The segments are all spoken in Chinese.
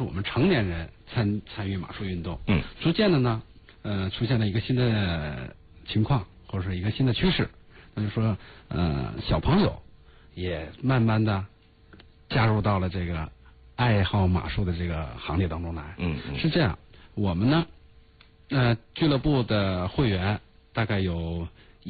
我们成年人参与马术运动。逐渐的呢，出现了一个新的情况，或者是一个新的趋势，那就是说，小朋友也慢慢的加入到了这个爱好马术的这个行列当中来。是这样，我们呢，俱乐部的会员大概有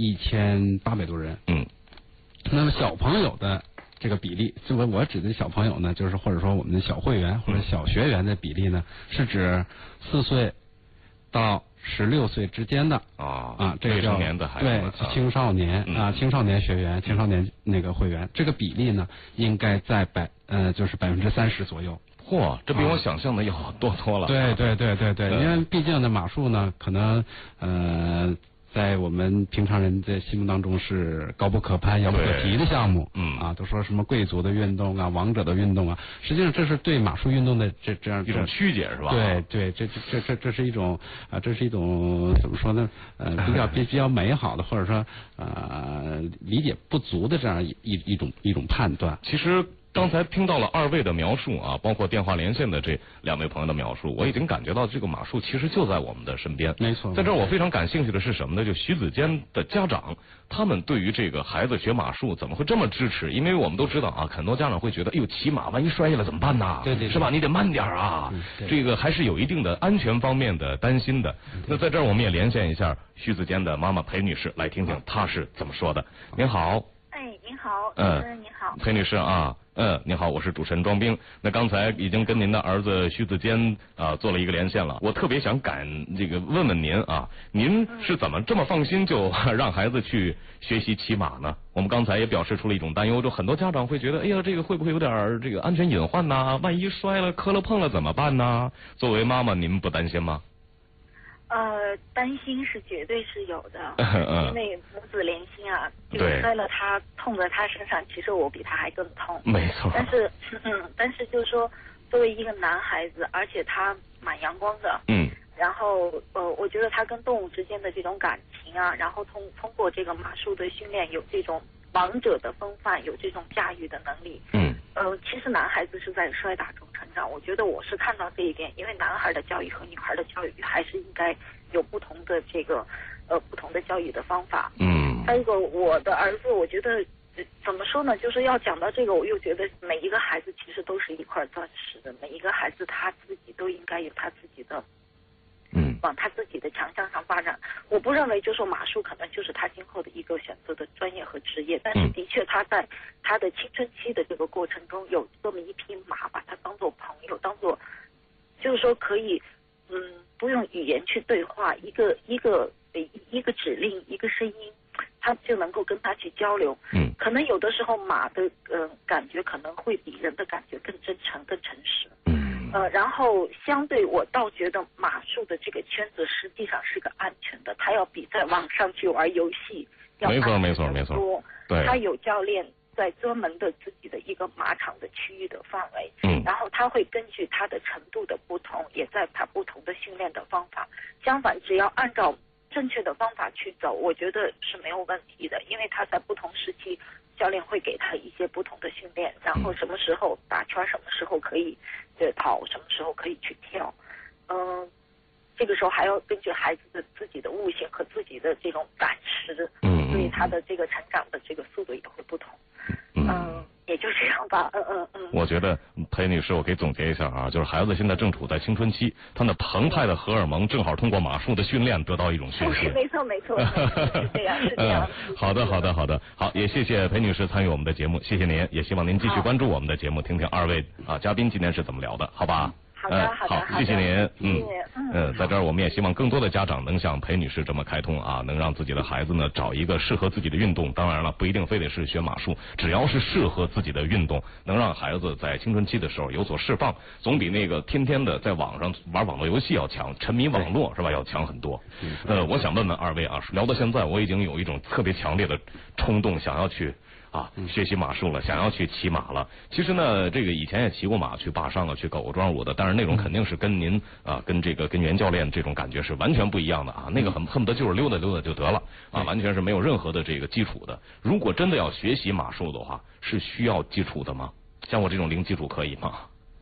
1800多人。那么小朋友的这个比例，我指的小朋友呢，就是或者说我们的小会员或者小学员的比例呢，是指4岁到16岁之间的这个未成年的孩子， 对，青少年青少年学员、青少年那个会员，这个比例呢，应该在就是30%左右。 嚯，这比我想象的要多了。 对，因为毕竟呢，马术呢，可能在我们平常人的心目当中是高不可攀、遥不可及的项目。都说什么贵族的运动啊、王者的运动啊，实际上这是对马术运动的这样一种曲解，是吧？ 对，这是一种这是一种怎么说呢？比较美好的，或者说理解不足的这样一种判断。 其实刚才听到了2位的描述啊，包括电话连线的这2位朋友的描述，我已经感觉到这个马术其实就在我们的身边。 没错。 在这儿我非常感兴趣的是什么呢？就徐子坚的家长，他们对于这个孩子学马术怎么会这么支持？因为我们都知道啊，很多家长会觉得，哎呦，骑马万一摔下来怎么办呢？ 对， 是吧？你得慢点啊。这个还是有一定的安全方面的担心的。那在这儿我们也连线一下徐子坚的妈妈裴女士，来听听她是怎么说的。您好。 您好，主持人您好， 裴女士啊，您好，我是主持人庄兵。那刚才已经跟您的儿子徐子坚做了一个连线了，我特别想问问您啊，您是怎么这么放心就让孩子去学习骑马呢？我们刚才也表示出了一种担忧，就很多家长会觉得，哎呀，这个会不会有点这个安全隐患呐？万一摔了、磕了、碰了怎么办呢？作为妈妈，您不担心吗？ 担心是绝对是有的，因为母子连心啊，这个摔了他痛在他身上，其实我比他还更痛。 没错。 但是就是说，作为一个男孩子，而且他蛮阳光的，然后我觉得他跟动物之间的这种感情啊，然后通过这个马术的训练，有这种王者的风范，有这种驾驭的能力。其实男孩子是在摔打中成长，我觉得我是看到这一点，因为男孩的教育和女孩的教育还是应该有不同的不同的教育的方法。还有一个我的儿子，我觉得怎么说呢，就是要讲到这个，我又觉得每一个孩子其实都是一块钻石的，每一个孩子他自己都应该有他自己的往他自己的强项上发展。我不认为就说马术可能就是他今后的一个选择的专业和职业，但是的确他在他的青春期的这个过程中有这么一匹马，把他当做朋友，当做就是说可以不用语言去对话，一个指令，一个声音，他就能够跟他去交流。可能有的时候马的感觉可能会比人的感觉更真诚、更诚实。然后相对我倒觉得马术的这个圈子实际上是个安全的，它要比在网上去玩游戏要安全得多。对，它有教练在专门的自己的一个马场的区域的范围，然后他会根据他的程度的不同，也在他不同的训练的方法。相反，只要按照正确的方法去走，我觉得是没有问题的，因为他在不同时期，教练会给他一些不同的训练，然后什么时候打圈，什么时候可以跑，什么时候可以去跳，这个时候还要根据孩子的自己的悟性和自己的这种感识，所以他的这个成长的这个速度也会不同。也就这样吧。 我觉得裴女士，我给总结一下啊，就是孩子现在正处在青春期，他那澎湃的荷尔蒙正好通过马术的训练得到一种宣泄。 没错，是这样。 好的，好，也谢谢裴女士参与我们的节目，谢谢您，也希望您继续关注我们的节目，听听2位嘉宾今天是怎么聊的，好吧？好，谢谢您。在这儿我们也希望更多的家长能像裴女士这么开通啊，能让自己的孩子呢找一个适合自己的运动。当然了，不一定非得是学马术，只要是适合自己的运动，能让孩子在青春期的时候有所释放，总比那个天天的在网上玩网络游戏要强，沉迷网络是吧？要强很多。我想问问2位啊，聊到现在，我已经有一种特别强烈的冲动，想要去学习马术了，想要去骑马了。其实呢，这个以前也骑过马，去坝上啊，去狗庄舞的，但是那种肯定是跟您跟袁教练这种感觉是完全不一样的啊。那个恨不得就是溜达溜达就得了啊，完全是没有任何的这个基础的。如果真的要学习马术的话，是需要基础的吗？像我这种零基础可以吗？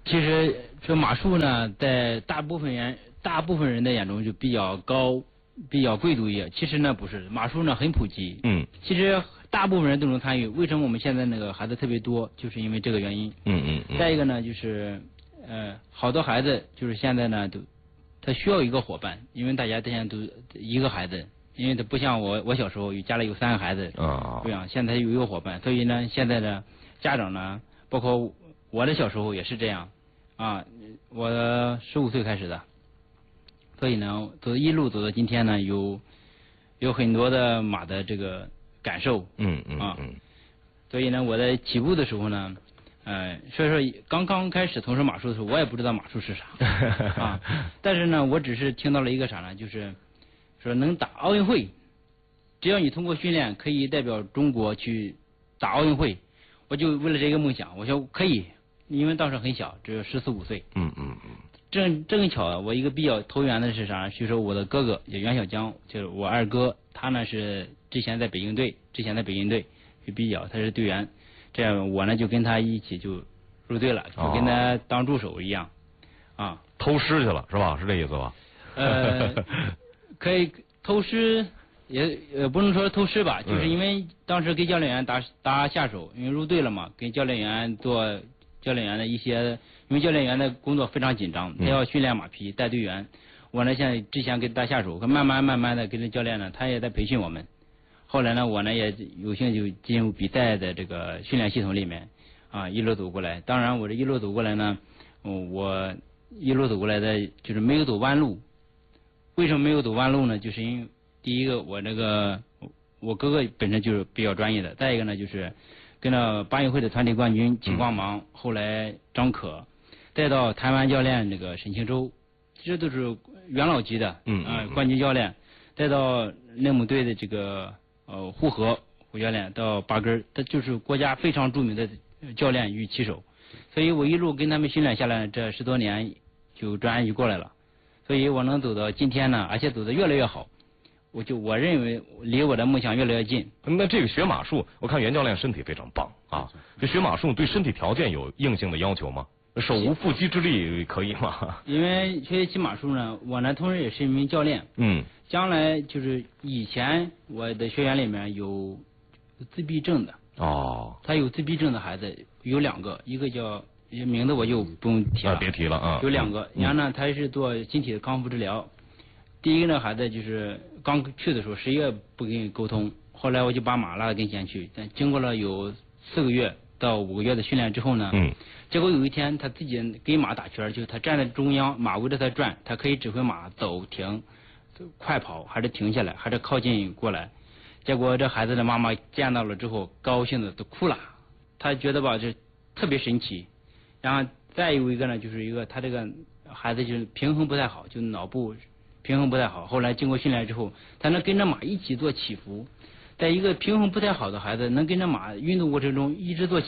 其实这马术呢，在大部分人的眼中就比较高、比较贵族一些。其实呢不是，马术呢很普及。其实大部分人都能参与。为什么我们现在那个孩子特别多？就是因为这个原因。再一个呢，就是好多孩子就是现在呢他需要一个伙伴，因为大家现在都一个孩子，因为他不像我小时候家里有3个孩子，不一样。现在有一个伙伴，所以呢，现在的家长呢，包括我的小时候也是这样啊。我15岁开始的，所以呢，一路走到今天呢，有很多的马的这个感受。所以呢，我在起步的时候呢，所以说刚刚开始从事马术的时候，我也不知道马术是啥啊。但是呢，我只是听到了一个啥呢，就是说能打奥运会，只要你通过训练可以代表中国去打奥运会，我就为了这个梦想，我说可以，因为当时很小，只有14、15岁。正巧我一个比较投缘的是啥？就是我的哥哥叫袁小江，就是我二哥，他呢是之前在北京队就比较他是队员。这样我呢就跟他一起就入队了，就跟他当助手一样啊。 偷师去了是吧？是这意思吧？ 可以偷师，也不能说偷师吧，就是因为当时给教练员打下手，因为入队了嘛，跟教练员做教练员的一些，因为教练员的工作非常紧张，他要训练马匹带队员。我呢现在之前给他打下手，慢慢的跟着教练呢，他也在培训我们。后来呢，我呢也有幸就进入比赛的这个训练系统里面啊，一路走过来。当然，我这一路走过来呢，我一路走过来的就是没有走弯路。为什么没有走弯路呢？就是因为第一个，我哥哥本身就是比较专业的；再一个呢，就是跟着巴运会的团体冠军秦光芒，后来张可，再到台湾教练这个沈庆洲，这都是元老级的冠军教练，再到内蒙队的这个胡教练到八根，他就是国家非常著名的教练与骑手，所以我一路跟他们训练下来，这10多年就转眼就过来了，所以我能走到今天呢，而且走得越来越好，我认为离我的梦想越来越近。 那这个学马术，我看袁教练身体非常棒啊，这学马术对身体条件有硬性的要求吗？手无缚鸡之力可以吗？ 因为学习马术呢，我呢同时也是一名教练。将来就是以前我的学员里面有自闭症的。他有自闭症的孩子有2个，一个叫名字我就不用提了。 别提了啊。 有2个，然后呢，他是做心体的康复治疗。第一个呢孩子就是刚去的时候10月不跟你沟通，后来我就把马拉到跟前去，但经过了有4个月到5个月的训练之后呢，结果有一天他自己给马打圈，就他站在中央，马围着他转，他可以指挥马走停、快跑，还是停下来，还是靠近过来。结果这孩子的妈妈见到了之后，高兴的都哭了，他觉得吧这特别神奇。然后再有一个呢，就是一个他这个孩子就是平衡不太好，就脑部平衡不太好。后来经过训练之后，他能跟着马一起做起伏。在一个平衡不太好的孩子能跟着马运动过程中一直做起